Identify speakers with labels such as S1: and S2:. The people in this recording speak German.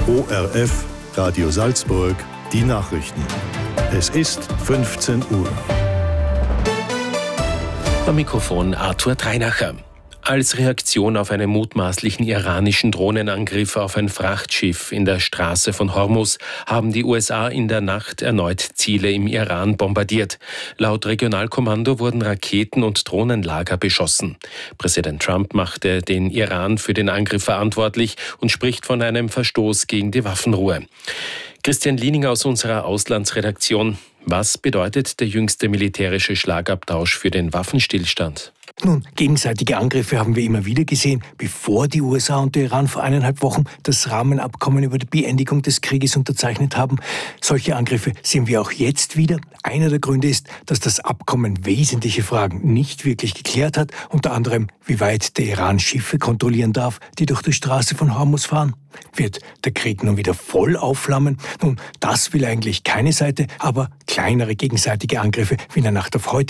S1: ORF, Radio Salzburg, die Nachrichten. Es ist 15 Uhr.
S2: Am Mikrofon Arthur Treinacher. Als Reaktion auf einen mutmaßlichen iranischen Drohnenangriff auf ein Frachtschiff in der Straße von Hormuz haben die USA in der Nacht erneut Ziele im Iran bombardiert. Laut Regionalkommando wurden Raketen- und Drohnenlager beschossen. Präsident Trump machte den Iran für den Angriff verantwortlich und spricht von einem Verstoß gegen die Waffenruhe. Christian Liening aus unserer Auslandsredaktion. Was bedeutet der jüngste militärische Schlagabtausch für den Waffenstillstand?
S3: Nun, gegenseitige Angriffe haben wir immer wieder gesehen, bevor die USA und der Iran vor 1,5 Wochen das Rahmenabkommen über die Beendigung des Krieges unterzeichnet haben. Solche Angriffe sehen wir auch jetzt wieder. Einer der Gründe ist, dass das Abkommen wesentliche Fragen nicht wirklich geklärt hat, unter anderem, wie weit der Iran Schiffe kontrollieren darf, die durch die Straße von Hormuz fahren. Wird der Krieg nun wieder voll aufflammen? Nun, das will eigentlich keine Seite, aber kleinere gegenseitige Angriffe wie in der Nacht auf heute